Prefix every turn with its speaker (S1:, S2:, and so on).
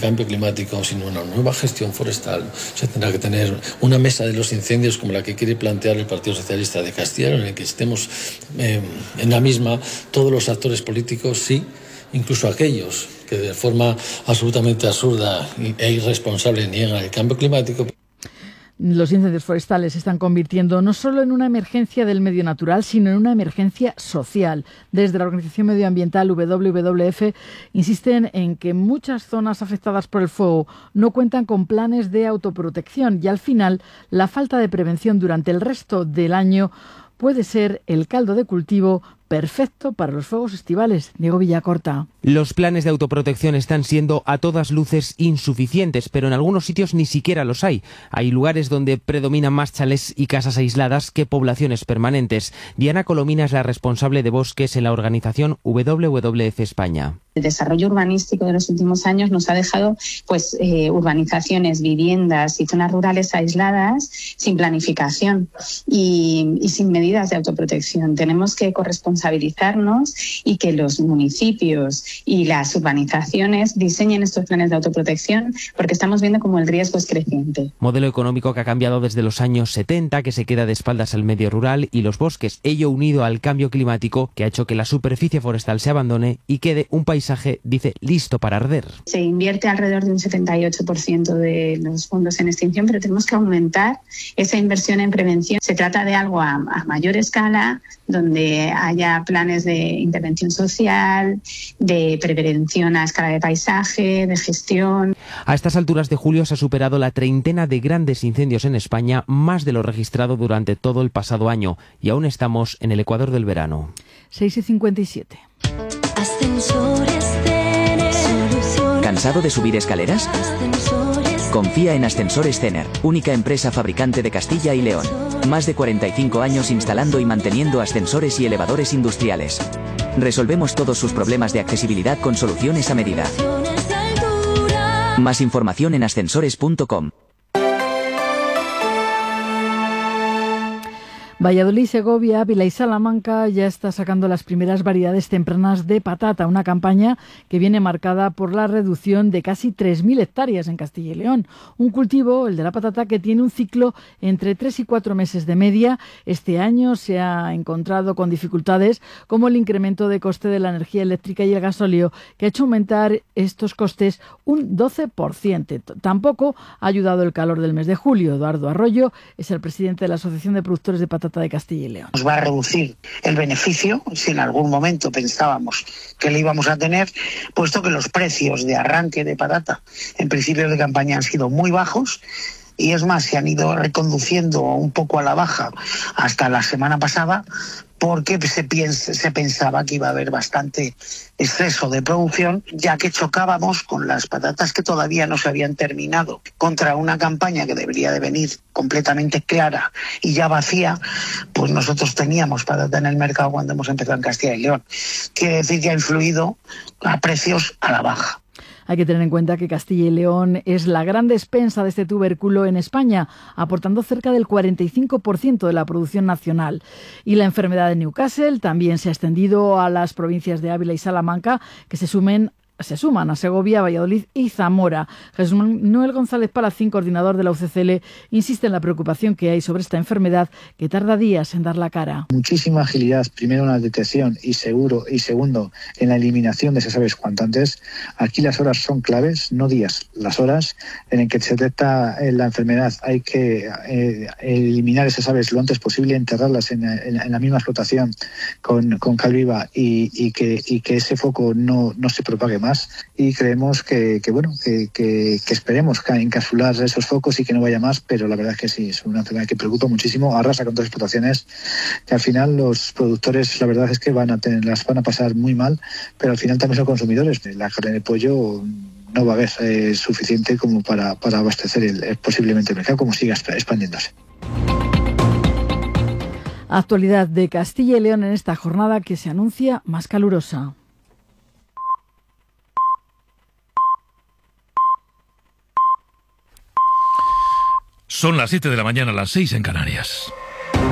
S1: cambio climático, sino una nueva gestión forestal. Se tendrá que tener una mesa de los incendios como la que quiere plantear el Partido Socialista de Castilla, en el que estemos en la misma todos los actores políticos, sí, incluso aquellos que de forma absolutamente absurda e irresponsable niegan el cambio climático.
S2: Los incendios forestales se están convirtiendo no solo en una emergencia del medio natural, sino en una emergencia social. Desde la organización medioambiental WWF insisten en que muchas zonas afectadas por el fuego no cuentan con planes de autoprotección y al final la falta de prevención durante el resto del año puede ser el caldo de cultivo perfecto para los fuegos estivales. Diego Villacorta.
S3: Los planes de autoprotección están siendo a todas luces insuficientes, pero en algunos sitios ni siquiera los hay. Hay lugares donde predominan más chalés y casas aisladas que poblaciones permanentes. Diana Colomina es la responsable de bosques en la organización WWF España.
S4: El desarrollo urbanístico de los últimos años nos ha dejado urbanizaciones, viviendas y zonas rurales aisladas sin planificación y sin medidas de autoprotección. Tenemos que corresponsabilizarnos y que los municipios y las urbanizaciones diseñen estos planes de autoprotección, porque estamos viendo como el riesgo es creciente.
S3: Modelo económico que ha cambiado desde los años 70, que se queda de espaldas al medio rural y los bosques, ello unido al cambio climático que ha hecho que la superficie forestal se abandone y quede un paisaje, dice, listo para arder.
S4: Se invierte alrededor de un 78% de los fondos en extinción, pero tenemos que aumentar esa inversión en prevención. Se trata de algo a mayor escala, donde haya planes de intervención social, de prevención a escala de paisaje, de gestión.
S3: A estas alturas de julio se ha superado la treintena de grandes incendios en España, más de lo registrado durante todo el pasado año, y aún estamos en el ecuador del verano.
S2: 6:57.
S5: ¿Cansado de subir escaleras? Confía en Ascensores Cener, única empresa fabricante de Castilla y León. Más de 45 años instalando y manteniendo ascensores y elevadores industriales. Resolvemos todos sus problemas de accesibilidad con soluciones a medida. Más información en ascensores.com.
S2: Valladolid, Segovia, Ávila y Salamanca ya está sacando las primeras variedades tempranas de patata, una campaña que viene marcada por la reducción de casi 3.000 hectáreas en Castilla y León. Un cultivo, el de la patata, que tiene un ciclo entre 3 y 4 meses de media. Este año se ha encontrado con dificultades como el incremento de coste de la energía eléctrica y el gasóleo, que ha hecho aumentar estos costes un 12%. Tampoco ha ayudado el calor del mes de julio. Eduardo Arroyo es el presidente de la Asociación de Productores de Patata de Castilla y León.
S6: Nos va a reducir el beneficio, si en algún momento pensábamos que le íbamos a tener, puesto que los precios de arranque de patata en principios de campaña han sido muy bajos. Y es más, se han ido reconduciendo un poco a la baja hasta la semana pasada, porque se pensaba que iba a haber bastante exceso de producción, ya que chocábamos con las patatas que todavía no se habían terminado, contra una campaña que debería de venir completamente clara y ya vacía. Pues nosotros teníamos patata en el mercado cuando hemos empezado en Castilla y León. Quiere decir que ha influido a precios a la baja.
S2: Hay que tener en cuenta que Castilla y León es la gran despensa de este tubérculo en España, aportando cerca del 45% de la producción nacional. Y la enfermedad de Newcastle también se ha extendido a las provincias de Ávila y Salamanca, que se suman a Segovia, Valladolid y Zamora. Jesús Manuel González Palacín, coordinador de la UCCL, insiste en la preocupación que hay sobre esta enfermedad que tarda días en dar la cara.
S7: Muchísima agilidad, primero en la detección y segundo en la eliminación de esas aves cuanto antes. Aquí las horas son claves, no días, las horas en que se detecta la enfermedad. Hay que eliminar esas aves lo antes posible, enterrarlas en la misma explotación con cal viva y que ese foco no se propague más. Y creemos que esperemos encapsular esos focos y que no vaya más, pero la verdad es que sí, es una enfermedad que preocupa muchísimo, arrasa con todas las explotaciones, que al final los productores la verdad es que las van a pasar muy mal, pero al final también son consumidores. La carne de pollo no va a haber suficiente como para abastecer posiblemente el mercado, como siga expandiéndose.
S2: Actualidad de Castilla y León en esta jornada que se anuncia más calurosa.
S8: Son las 7 de la mañana, las 6 en Canarias.